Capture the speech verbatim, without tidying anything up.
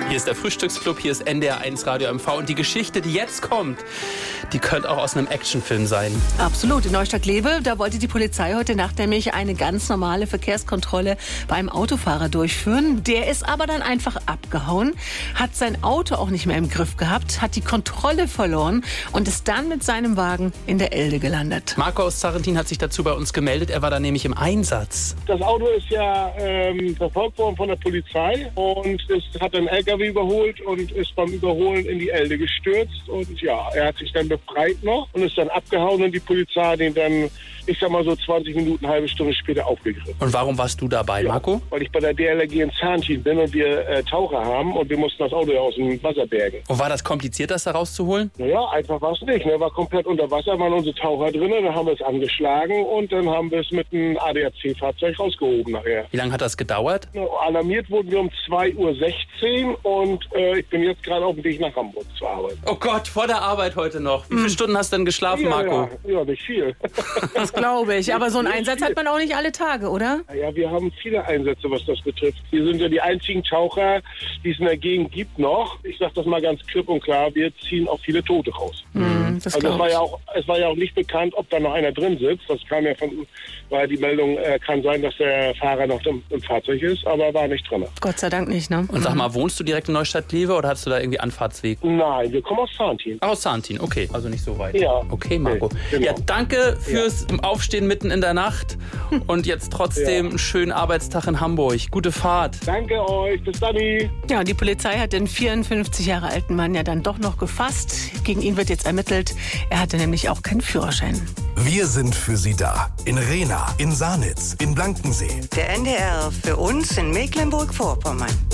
Hier ist der Frühstücksclub, hier ist N D R eins Radio M V und die Geschichte, die jetzt kommt, die könnte auch aus einem Actionfilm sein. Absolut. In Neustadt-Glewe, da wollte die Polizei heute Nacht nämlich eine ganz normale Verkehrskontrolle beim Autofahrer durchführen. Der ist aber dann einfach abgehauen, hat sein Auto auch nicht mehr im Griff gehabt, hat die Kontrolle verloren und ist dann mit seinem Wagen in der Elde gelandet. Marco aus Zarrentin hat sich dazu bei uns gemeldet. Er war da nämlich im Einsatz. Das Auto ist ja ähm, verfolgt worden von der Polizei und es hat einen L K W überholt und ist beim Überholen in die Elde gestürzt. Und ja, er hat sich dann befreit noch und ist dann abgehauen und die Polizei hat ihn dann, ich sag mal so zwanzig Minuten, eine halbe Stunde später aufgegriffen. Und warum warst du dabei, Ja, Marco? weil ich bei der D L R G in Zarrentin bin und wir äh, Taucher haben und wir mussten das Auto ja aus dem Wasser bergen. Und war das kompliziert, das da rauszuholen? Naja, einfach war es nicht. Ne? War komplett unter Wasser, waren unsere Taucher drin, dann haben wir es angeschlagen und dann haben wir es mit einem A D A C-Fahrzeug rausgehoben nachher. Wie lange hat das gedauert? Ja, alarmiert wurden wir um zwei Uhr sechzehn und äh, ich bin jetzt gerade auf dem Weg nach Hamburg zur Arbeit. Oh Gott, vor der Arbeit heute noch. Wie viele Stunden hast du denn geschlafen, Ja, Marco? ja, ja, nicht viel. Das glaube ich. Aber so einen Einsatz hat man auch nicht alle Tage, oder? Ja, wir haben viele Einsätze, was das betrifft. Wir sind ja die einzigen Taucher, die es in der Gegend gibt noch. Ich sage das mal ganz klipp und klar, wir ziehen auch viele Tote raus. Mhm, das Also es glaub war, ich. ja auch, es war ja auch nicht bekannt, ob da noch einer drin sitzt. Das kam ja von, weil die Meldung äh, kann sein, dass der Fahrer noch im, im Fahrzeug ist, aber er war nicht drin. Gott sei Dank nicht, ne? Und sag mal, wohnst du direkt in Neustadt-Glewe oder hast du da irgendwie Anfahrtsweg? Nein, wir kommen aus Zarrentin. Ach, aus Zarrentin, okay, also nicht so weit. Ja. Okay, Marco. Nee, genau. Ja, danke fürs Aufstehen mitten in der Nacht und jetzt trotzdem Ja. einen schönen Arbeitstag in Hamburg. Gute Fahrt. Danke euch, bis dann. Ja, und die Polizei hat den vierundfünfzig Jahre alten Mann ja dann doch noch gefasst. Gegen ihn wird jetzt ermittelt. Er hatte nämlich auch keinen Führerschein. Wir sind für Sie da. In Rehna, in Sanitz, in Blankensee. Der N D R für uns in Mecklenburg-Vorpommern.